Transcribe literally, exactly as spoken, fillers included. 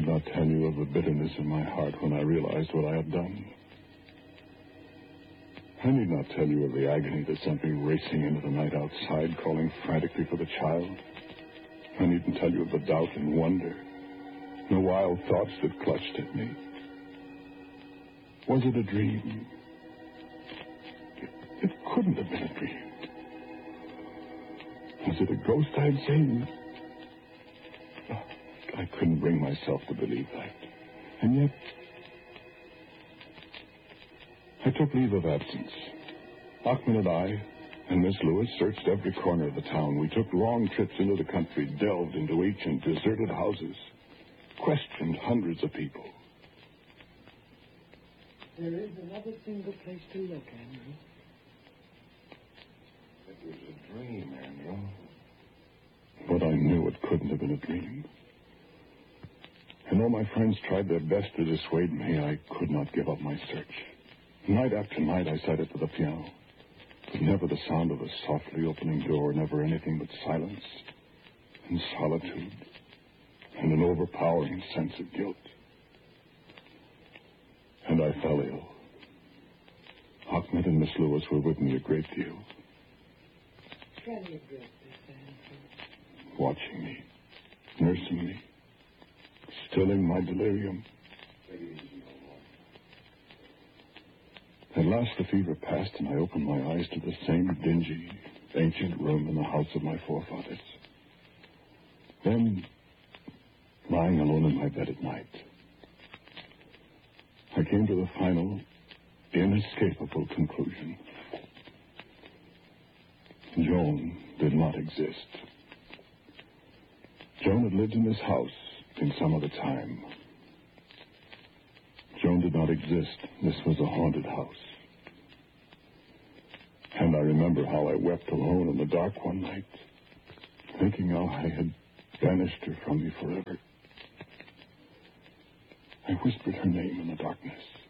need not tell you of the bitterness in my heart when I realized what I had done. I need not tell you of the agony that sent me racing into the night outside, calling frantically for the child. I needn't tell you of the doubt and wonder, the wild thoughts that clutched at me. Was it a dream? It, it couldn't have been a dream. Was it a ghost I had seen? I couldn't bring myself to believe that. And yet, I took leave of absence. Achman and I and Miss Lewis searched every corner of the town. We took long trips into the country, delved into ancient, deserted houses, questioned hundreds of people. There is another single place to look, Andrew. It was a dream, Andrew. But I knew it couldn't have been a dream. And though my friends tried their best to dissuade me, I could not give up my search. Night after night, I sat at the piano. But never the sound of a softly opening door, never anything but silence and solitude and an overpowering sense of guilt. And I fell ill. Ahmed and Miss Lewis were with me a great deal. Can you break this, Andrew? Watching me, nursing me, stilling my delirium. At last the fever passed, and I opened my eyes to the same dingy, ancient room in the house of my forefathers. Then, lying alone in my bed at night, I came to the final, inescapable conclusion. Joan did not exist. Joan had lived in this house in some other time. Joan did not exist. This was a haunted house. And I remember how I wept alone in the dark one night, thinking how I had banished her from me forever. I whispered her name in the darkness.